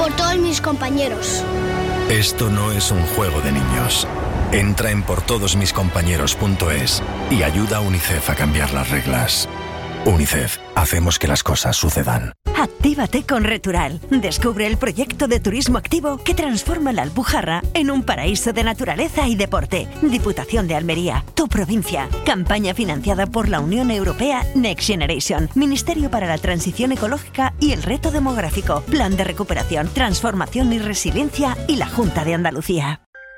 por todos mis compañeros. Esto no es un juego de niños. Entra en portodosmiscompañeros.es y ayuda a UNICEF a cambiar las reglas. UNICEF, hacemos que las cosas sucedan. Actívate con Retural. Descubre el proyecto de turismo activo que transforma la Alpujarra en un paraíso de naturaleza y deporte. Diputación de Almería, tu provincia. Campaña financiada por la Unión Europea Next Generation, Ministerio para la Transición Ecológica y el Reto Demográfico, Plan de Recuperación, Transformación y Resiliencia y la Junta de Andalucía.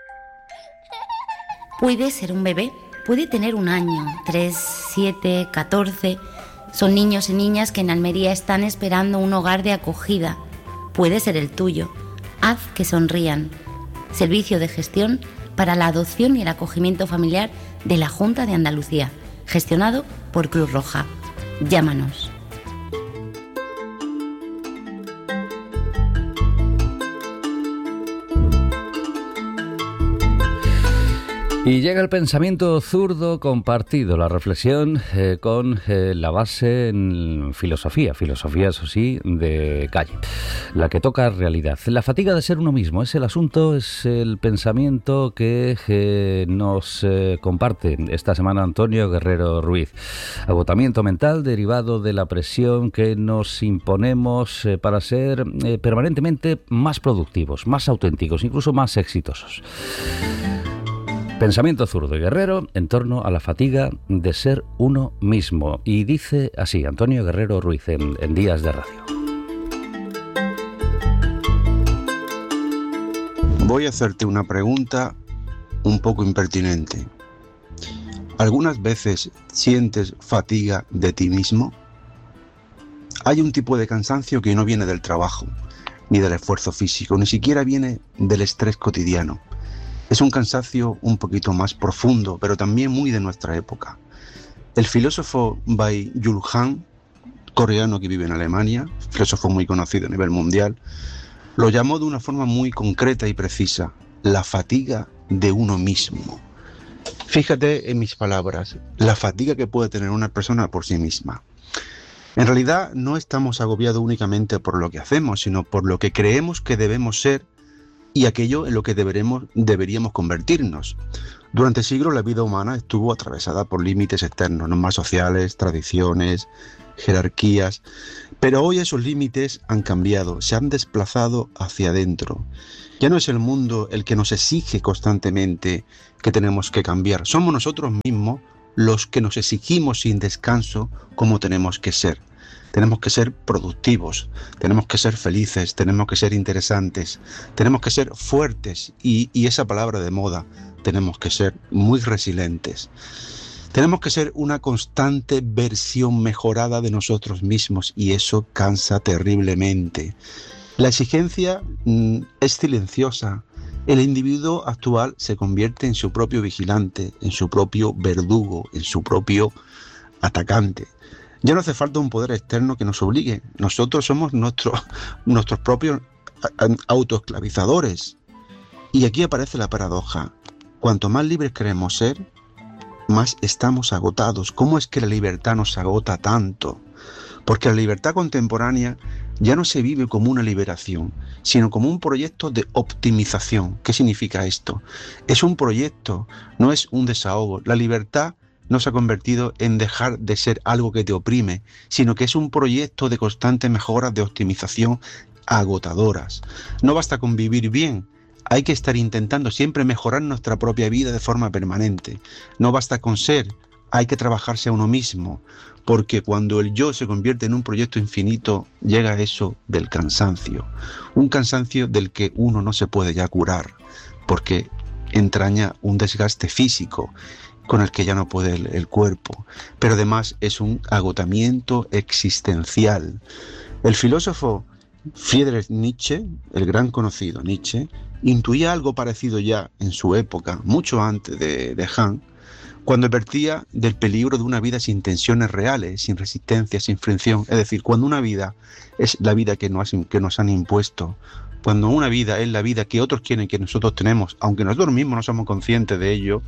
Puede ser un bebé, puede tener 1 año, 3, 7, 14... Son niños y niñas que en Almería están esperando un hogar de acogida. Puede ser el tuyo. Haz que sonrían. Servicio de gestión para la adopción y el acogimiento familiar de la Junta de Andalucía, gestionado por Cruz Roja. Llámanos. Y llega el pensamiento zurdo compartido, la reflexión con la base en filosofía, eso sí, de calle, la que toca realidad. La fatiga de ser uno mismo es el asunto, es el pensamiento que nos comparte esta semana Antonio Guerrero Ruiz. Agotamiento mental derivado de la presión que nos imponemos para ser permanentemente más productivos, más auténticos, incluso más exitosos. Pensamiento zurdo y guerrero en torno a la fatiga de ser uno mismo. Y dice así Antonio Guerrero Ruiz en Días de Radio. Voy a hacerte una pregunta un poco impertinente. ¿Algunas veces sientes fatiga de ti mismo? Hay un tipo de cansancio que no viene del trabajo, ni del esfuerzo físico, ni siquiera viene del estrés cotidiano. Es un cansancio un poquito más profundo, pero también muy de nuestra época. El filósofo Byung-Chul Han, coreano que vive en Alemania, filósofo muy conocido a nivel mundial, lo llamó de una forma muy concreta y precisa: la fatiga de uno mismo. Fíjate en mis palabras, la fatiga que puede tener una persona por sí misma. En realidad no estamos agobiados únicamente por lo que hacemos, sino por lo que creemos que debemos ser y aquello en lo que deberíamos convertirnos. Durante siglos la vida humana estuvo atravesada por límites externos, normas sociales, tradiciones, jerarquías, pero hoy esos límites han cambiado, se han desplazado hacia adentro. Ya no es el mundo el que nos exige constantemente que tenemos que cambiar, somos nosotros mismos los que nos exigimos sin descanso cómo tenemos que ser. Tenemos que ser productivos, tenemos que ser felices, tenemos que ser interesantes, tenemos que ser fuertes y esa palabra de moda, tenemos que ser muy resilientes. Tenemos que ser una constante versión mejorada de nosotros mismos y eso cansa terriblemente. La exigencia es silenciosa. El individuo actual se convierte en su propio vigilante, en su propio verdugo, en su propio atacante. Ya no hace falta un poder externo que nos obligue. Nosotros somos nuestros propios autoesclavizadores. Y aquí aparece la paradoja. Cuanto más libres queremos ser, más estamos agotados. ¿Cómo es que la libertad nos agota tanto? Porque la libertad contemporánea ya no se vive como una liberación, sino como un proyecto de optimización. ¿Qué significa esto? Es un proyecto, no es un desahogo. La libertad no se ha convertido en dejar de ser algo que te oprime, sino que es un proyecto de constantes mejoras de optimización agotadoras. No basta con vivir bien, hay que estar intentando siempre mejorar nuestra propia vida de forma permanente. No basta con ser, hay que trabajarse a uno mismo, porque cuando el yo se convierte en un proyecto infinito, llega eso del cansancio. Un cansancio del que uno no se puede ya curar, porque entraña un desgaste físico, con el que ya no puede el cuerpo, pero además es un agotamiento existencial. El filósofo Friedrich Nietzsche, el gran conocido Nietzsche, intuía algo parecido ya en su época, mucho antes de Han, cuando advertía del peligro de una vida sin tensiones reales, sin resistencia, sin fricción, es decir, cuando una vida es la vida que nos han impuesto, cuando una vida es la vida que otros quieren que nosotros tenemos, aunque nosotros mismos no somos conscientes de ello,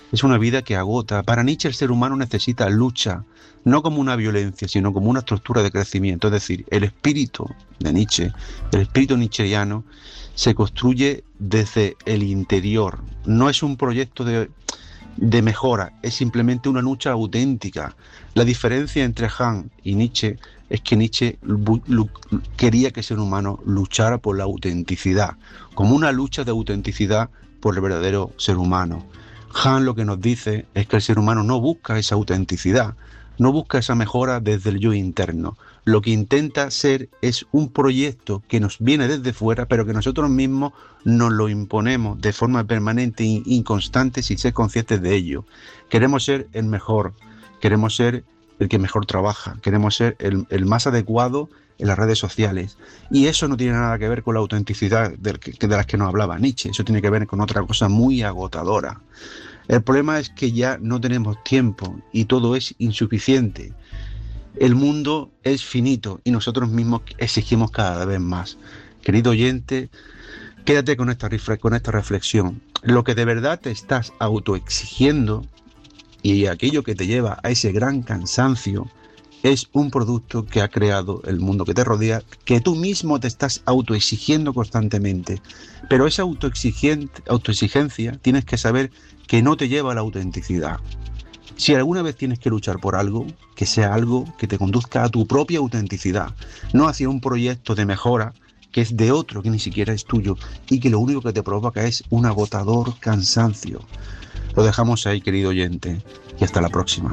Es una vida que agota. Para Nietzsche el ser humano necesita lucha, no como una violencia, sino como una estructura de crecimiento. Es decir, el espíritu de Nietzsche, el espíritu nietzscheano, se construye desde el interior. No es un proyecto de mejora, es simplemente una lucha auténtica. La diferencia entre Hahn y Nietzsche es que Nietzsche quería que el ser humano luchara por la autenticidad, como una lucha de autenticidad por el verdadero ser humano. Hahn lo que nos dice es que el ser humano no busca esa autenticidad, no busca esa mejora desde el yo interno. Lo que intenta ser es un proyecto que nos viene desde fuera, pero que nosotros mismos nos lo imponemos de forma permanente e inconstante sin ser conscientes de ello. Queremos ser el mejor, queremos ser el que mejor trabaja, queremos ser el más adecuado en las redes sociales. Y eso no tiene nada que ver con la autenticidad de las que nos hablaba Nietzsche, eso tiene que ver con otra cosa muy agotadora. El problema es que ya no tenemos tiempo y todo es insuficiente. El mundo es finito y nosotros mismos exigimos cada vez más. Querido oyente, quédate con esta reflexión. Lo que de verdad te estás autoexigiendo y aquello que te lleva a ese gran cansancio es un producto que ha creado el mundo que te rodea, que tú mismo te estás autoexigiendo constantemente. Pero esa autoexigencia tienes que saber que no te lleva a la autenticidad. Si alguna vez tienes que luchar por algo, que sea algo que te conduzca a tu propia autenticidad, no hacia un proyecto de mejora que es de otro, que ni siquiera es tuyo, y que lo único que te provoca es un agotador cansancio. Lo dejamos ahí, querido oyente, y hasta la próxima.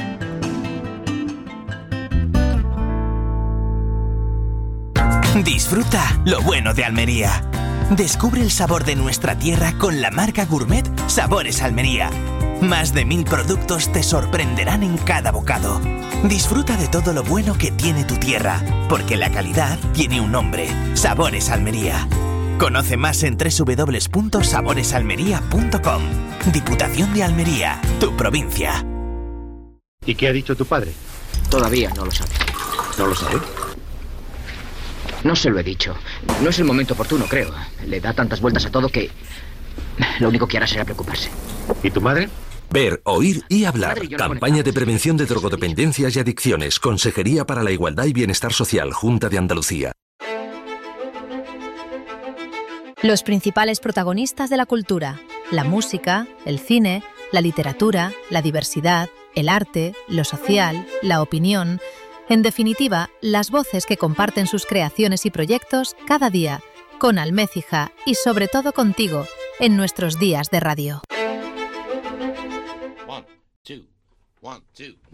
Disfruta lo bueno de Almería. Descubre el sabor de nuestra tierra con la marca gourmet Sabores Almería. Más de 1000 productos te sorprenderán en cada bocado. Disfruta de todo lo bueno que tiene tu tierra, porque la calidad tiene un nombre: Sabores Almería. Conoce más en www.saboresalmería.com. Diputación de Almería, tu provincia. ¿Y qué ha dicho tu padre? Todavía no lo sabe. ¿No lo sabe? No se lo he dicho. No es el momento oportuno, creo. Le da tantas vueltas a todo que lo único que hará será preocuparse. ¿Y tu madre? Ver, oír y hablar. Campaña de prevención de drogodependencias y adicciones. Consejería para la Igualdad y Bienestar Social. Junta de Andalucía. Los principales protagonistas de la cultura: la música, el cine, la literatura, la diversidad, el arte, lo social, la opinión. En definitiva, las voces que comparten sus creaciones y proyectos cada día, con Almécija y sobre todo contigo, en nuestros días de radio. 1, 2, 1, 2.